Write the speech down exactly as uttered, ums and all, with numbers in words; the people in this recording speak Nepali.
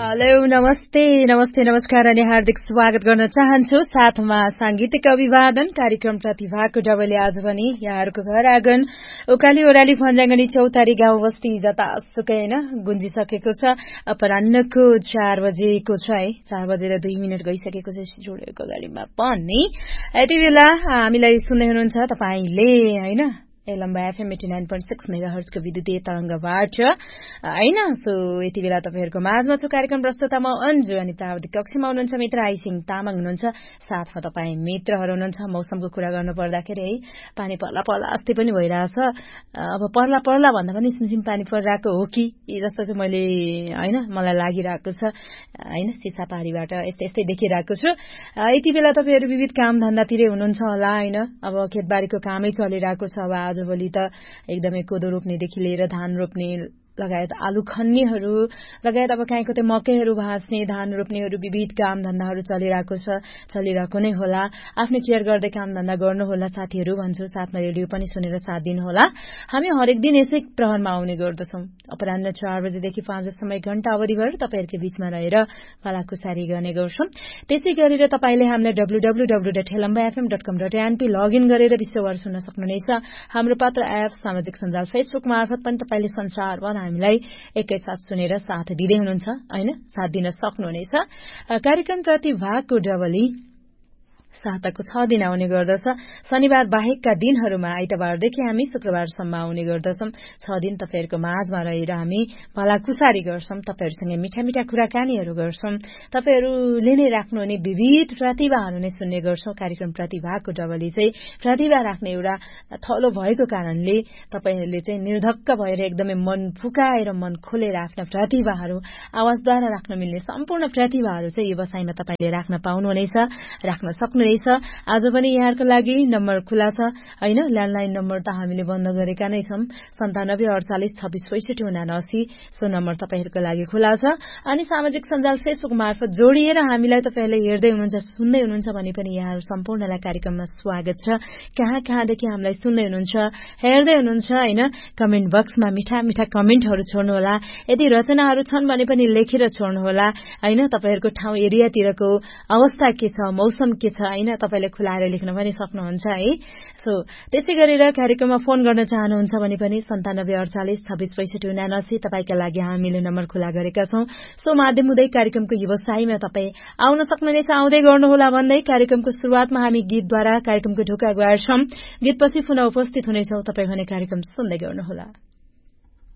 हेलो नमस्ते नमस्ते नमस्कार अनि हार्दिक स्वागत गर्न चाहन्छु साथमा सांगीतिक अभिवादन कार्यक्रम प्रतिभाको डबलले आज पनि यहाँहरूको घर आँगन उकाली ओराली फन्जाङ्गनी चौतारी गाउँ बस्ती जतासुकै हैन गुन्जिसकेको छ। अपराह्नको चार बजेको छ है, चार बजेर दुई मिनट गइसकेको छ स्टुडियोको गाडीमा पनि। यति बेला हामीलाई सुन्दै हुनुहुन्छ तपाईले हैन एलम्बा FM eighty nine point six मेगाहर्जको विद्युतीय तरंगबाट हैन। सो यति बेला तपाईहरुको माझमा छु कार्यक्रम प्रस्तुता म अन्जु अनि प्राविधिक कक्षमा हुनुहुन्छ मित्र आइसिङ तामाङ हुनुहुन्छ, साथमा तपाई मित्रहरु हुनुहुन्छ। मौसमको कुरा गर्नु पर्दाखेरि है पानी पर्ला पर्ला अस्ति पनि भइराछ। अब पर्ला पर्ला भन्दा पनि सिमसिम पानी परिरहेको हो कि जस्तो चाहिँ मैले हैन मलाई लागिरहेको छ हैन, सिसापारीबाट यस्तै यस्तै देखिरहेको छु। यति बेला तपाईहरु विविध काम धन्दातिरै हुनुहुन्छ होला हैन। अब खेतबारीको कामै चलिरहेको छ। अब आजभोलि त एकदमै कोदो रोप्नेदेखि लिएर धान रोप्ने लगायत आलु खन्नेहरू लगायत अब काहीँको त मकैहरू भाँच्ने धान रोप्नेहरू विविध काम धन्दाहरू चलिरहेको छ, चलिरहेको नै होला। आफ्नो केयर गर्दै काम धन्दा गर्नु होला साथीहरू भन्छु। साथमा रेडियो पनि सुनेर साथ दिनु होला। हामी हरेक दिन यसै प्रहरमा आउने गर्दछौं। अपराह्न चार बजेदेखि पाँच बजेसम्म एक घण्टा अवधिभर तपाईहरुको बीचमा रहेर भलाकुसारी गर्ने गर्छौं। त्यसै गरेर तपाईले हामीलाई W W W dot हेलम्बा FM dot कम डट एनपी लगइन गरेर विश्वभर सुन्न सक्नुहुनेछ। हाम्रो पात्र एप सामाजिक सञ्जाल फेसबुक मार्फत पनि तपाईले संसारभर हामीलाई एकैसाथ सुनेर साथ दिँदै हुनुहुन्छ हैन, साथ दिन सक्नुहुनेछ। कार्यक्रम प्रतिभाको डबली साताको छ दिन आउने गर्दछ। शनिबार बाहेकका दिनहरूमा आइतबारदेखि हामी शुक्रबारसम्म आउने गर्दछौं। छ दिन तपाईहरुको माझमा रहेर हामी भलाकुसारी गर्छौं, तपाईहरुसँग मिठा मिठा कुराकानीहरू गर्छौं। तपाईहरुले नै राख्नुहुने विविध प्रतिभाहरू नै सुन्ने गर्छौं। कार्यक्रम प्रतिभाको डबली चाहिँ प्रतिभा राख्ने एउटा थलो भएको कारणले तपाईहरुले चाहिँ निर्धक्क भएर एकदमै मन फुकाएर मन खोलेर आफ्ना प्रतिभाहरू आवाजद्वारा राख्न मिल्ने सम्पूर्ण प्रतिभाहरू चाहिँ यो बसाइमा तपाईले राख्न पाउनुहुनेछ, राख्न सक्नु। आज पनि यहाँहरुको लागि नम्बर खुला छ हैन। ल्यान्डलाइन नम्बर त हामीले बन्द गरेका नै छौं, सन्तानब्बे अडचालिस छब्बीस पैंसठी उनासी सो नम्बर तपाईहरुको लागि खुला छ। अनि सामाजिक सञ्जाल फेसबुक मार्फत जोडिएर हामीलाई तपाईहरुले हेर्दै हुनुहुन्छ सुन्दै हुनुहुन्छ भने पनि यहाँहरु सम्पूर्णलाई कार्यक्रममा स्वागत छ। कहाँ कहाँदेखि हामीलाई सुन्दै हुनुहुन्छ हेर्दै हुनुहुन्छ हैन, कमेन्ट बक्समा मिठा मिठा कमेन्टहरू छोड्नु होला। यदि रचनाहरू छन् भने पनि लेखेर छोड्नु होला हैन। तपाईहरुको ठाउँ एरियातिरको अवस्था के छ, मौसम के छ हैन, तपाईले खुलाएर लेख्न पनि सक्नुहुन्छ है। सो त्यसै गरेर कार्यक्रममा फोन गर्न चाहनुहुन्छ भने पनि सन्तानब्बे अडचालिस छब्बीस पैंसठी उनासी तपाईका लागि हामीले नम्बर खुला गरेका छौं। सो माध्यम हुँदै कार्यक्रमको व्यवसायमा तपाई आउन सक्नुहुनेछ, आउँदै गर्नुहोला भन्दै कार्यक्रमको शुरुआतमा हामी गीतद्वारा कार्यक्रमको ढोका गाड्छौं। गीतपछि पुनः उपस्थित हुनेछौं। तपाई भने कार्यक्रम सुन्दै गर्नुहोला।